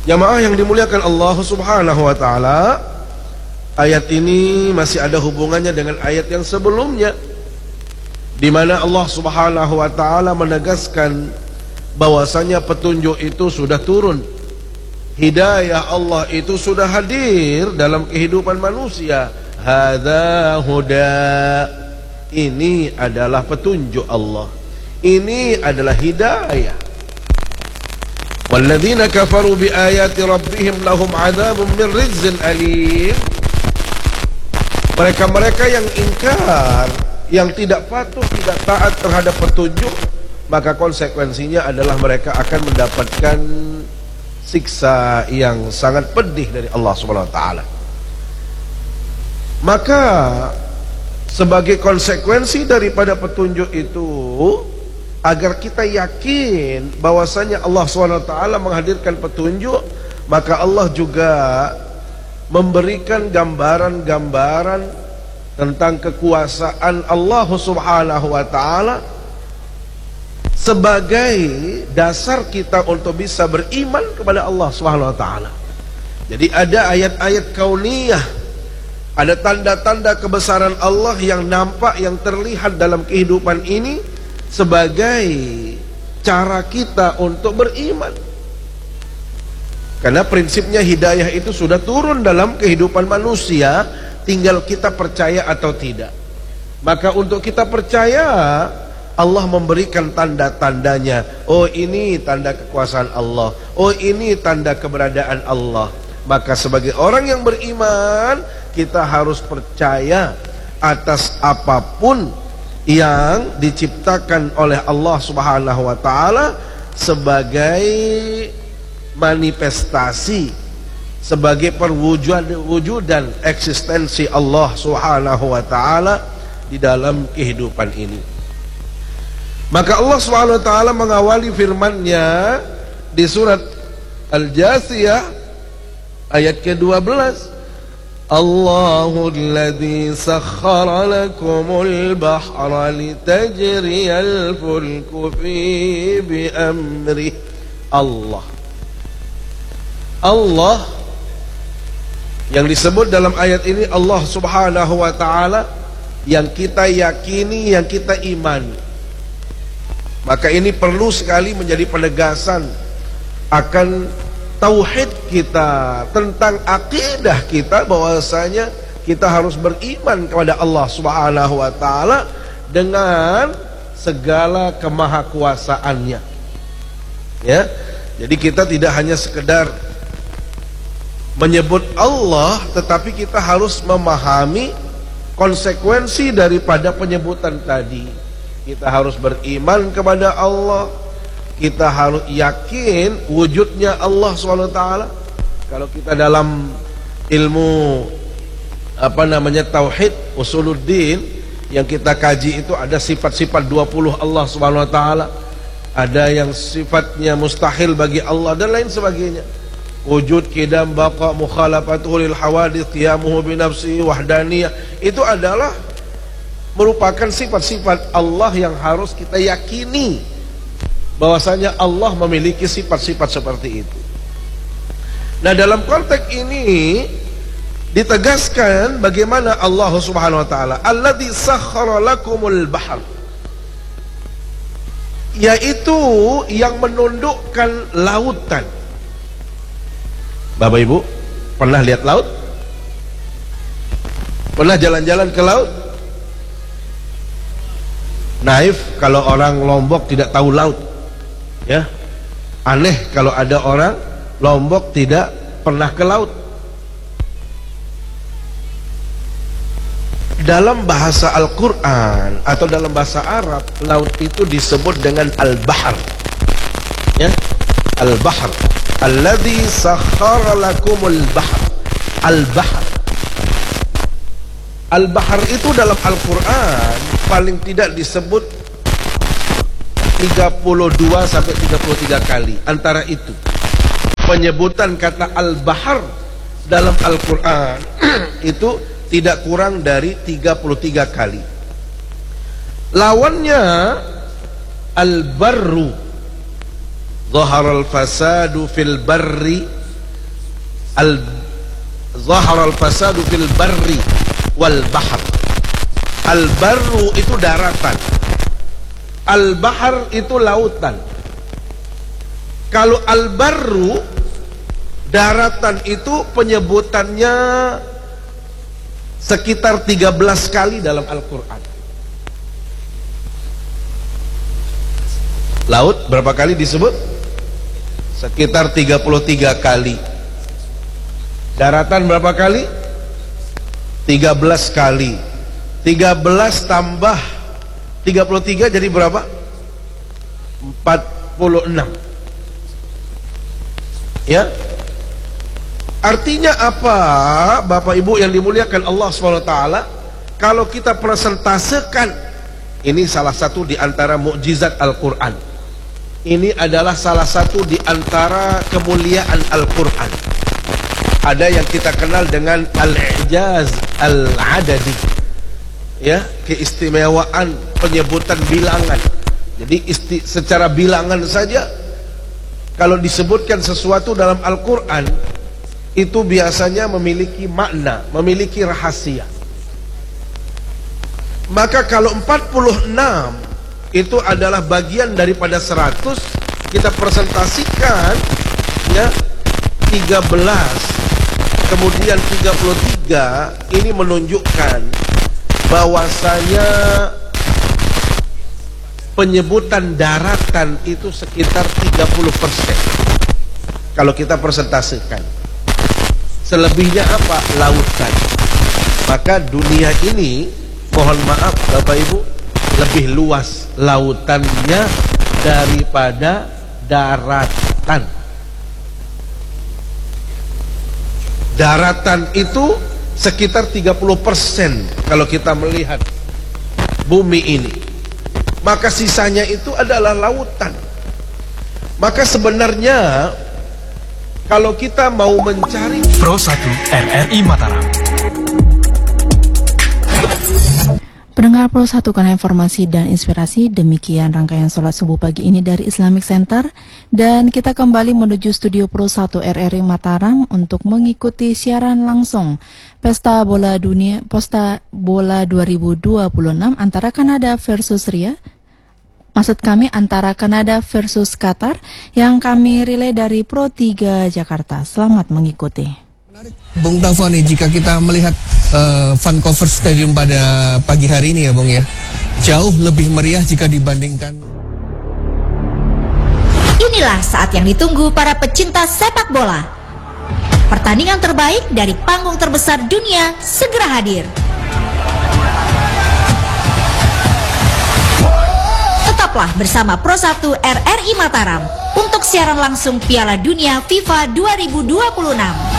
Jamaah yang dimuliakan Allah Subhanahu wa taala, ayat ini masih ada hubungannya dengan ayat yang sebelumnya, di mana Allah Subhanahu wa taala menegaskan bahwasanya petunjuk itu sudah turun. Hidayah Allah itu sudah hadir dalam kehidupan manusia. Hadza huda. Ini adalah petunjuk Allah. Ini adalah hidayah. Walladzina kafaru biayati rabbihim lahum adzabun min rizqin alim. Mereka-mereka yang ingkar, yang tidak patuh, tidak taat terhadap petunjuk, maka konsekuensinya adalah mereka akan mendapatkan siksa yang sangat pedih dari Allah Subhanahu wa taala. Maka sebagai konsekuensi daripada petunjuk itu, agar kita yakin bahwasanya Allah SWT menghadirkan petunjuk, maka Allah juga memberikan gambaran-gambaran tentang kekuasaan Allah Subhanahu wa taala sebagai dasar kita untuk bisa beriman kepada Allah Subhanahu wa taala. Jadi ada ayat-ayat kauniyah, ada tanda-tanda kebesaran Allah yang nampak, yang terlihat dalam kehidupan ini sebagai cara kita untuk beriman. Karena prinsipnya hidayah itu sudah turun dalam kehidupan manusia, tinggal kita percaya atau tidak. Maka untuk kita percaya, Allah memberikan tanda-tandanya. Oh, ini tanda kekuasaan Allah. Oh, ini tanda keberadaan Allah. Maka sebagai orang yang beriman, kita harus percaya atas apapun yang diciptakan oleh Allah Subhanahu wa taala sebagai manifestasi, sebagai perwujudan eksistensi Allah Subhanahu wa taala di dalam kehidupan ini. Maka Allah Subhanahu wa taala mengawali firman-Nya di surat Al-Jasiyah ayat ke-12. Allahu alladhi sakhkhara lakumul bahra litajriyal fulku fi bi amrih. Allah yang disebut dalam ayat ini Allah Subhanahu wa taala yang kita yakini, yang kita imani. Maka ini perlu sekali menjadi penegasan akan tauhid kita, tentang akidah kita, bahwasanya kita harus beriman kepada Allah Subhanahu wa taala dengan segala kemahakuasaannya. Ya. Jadi kita tidak hanya sekedar menyebut Allah, tetapi kita harus memahami konsekuensi daripada penyebutan tadi. Kita harus beriman kepada Allah, kita harus yakin wujudnya Allah SWT. Kalau kita dalam ilmu tauhid usuluddin yang kita kaji itu ada sifat-sifat 20 Allah SWT, ada yang sifatnya mustahil bagi Allah dan lain sebagainya. Wujud, qidam, baqa, mukhalafatuhu lil hawadits, qiyamuhu bi nafsihi, wahdaniyah, itu adalah merupakan sifat-sifat Allah yang harus kita yakini bahwasanya Allah memiliki sifat-sifat seperti itu. Nah, dalam konteks ini ditegaskan bagaimana Allah Subhanahu wa taala alladzi sakhkhara lakumul bahr, yaitu yang menundukkan lautan. Bapak Ibu pernah lihat laut? Pernah jalan-jalan ke laut? Naif kalau orang Lombok tidak tahu laut, ya. Aneh kalau ada orang Lombok tidak pernah ke laut. Dalam bahasa Al-Quran atau dalam bahasa Arab, laut itu disebut dengan Al-Bahr, ya. Al-Bahr alladzi sakhkhara lakumul bahr. Al-Bahr, Al-Bahr itu dalam Al-Quran paling tidak disebut 32 sampai 33 kali. Antara itu penyebutan kata Al-Bahr dalam Al-Quran itu tidak kurang dari 33 kali. Lawannya Al-Barru, zaharal fasadu fil barri Zaharal fasadu fil barri wal bahr. Al-barru itu daratan, al-bahr itu lautan. Kalau al-barru daratan itu penyebutannya sekitar 13 kali dalam Al-Quran. Laut berapa kali disebut? Sekitar 33 kali. Daratan berapa kali? 13 kali. 13 tambah 33 jadi berapa? 46. Ya. Artinya apa, Bapak Ibu yang dimuliakan Allah SWT? Kalau kita presentasekan, ini salah satu di antara mukjizat Al-Quran. Ini adalah salah satu di antara kemuliaan Al-Quran. Ada yang kita kenal dengan Al-Ijaz Al-Adadi, ya, keistimewaan penyebutan bilangan. Jadi secara bilangan saja, kalau disebutkan sesuatu dalam Al-Quran, itu biasanya memiliki makna, memiliki rahasia. Maka kalau 46 itu adalah bagian daripada 100, kita presentasikan, ya, 13 kemudian 33, ini menunjukkan bahwasanya penyebutan daratan itu sekitar 30% kalau kita presentasikan. Selebihnya apa? Lautan. Maka dunia ini, mohon maaf Bapak Ibu, lebih luas lautannya daripada daratan. Daratan itu sekitar 30% kalau kita melihat bumi ini. Maka sisanya itu adalah lautan. Maka sebenarnya kalau kita mau mencari Pro 1 RRI Mataram. Pendengar Pro 1, karena informasi dan inspirasi, demikian rangkaian sholat subuh pagi ini dari Islamic Center. Dan kita kembali menuju studio Pro 1 RRI Mataram untuk mengikuti siaran langsung Pesta Bola Dunia, Pesta Bola 2026 antara Kanada versus Ria. Maksud kami antara Kanada versus Qatar, yang kami relay dari Pro 3 Jakarta. Selamat mengikuti. Bung Tafani, jika kita melihat Vancouver Stadium pada pagi hari ini ya Bung ya, jauh lebih meriah jika dibandingkan. Inilah saat yang ditunggu para pecinta sepak bola. Pertandingan terbaik dari panggung terbesar dunia segera hadir. Tetaplah bersama Pro 1 RRI Mataram untuk siaran langsung Piala Dunia FIFA 2026.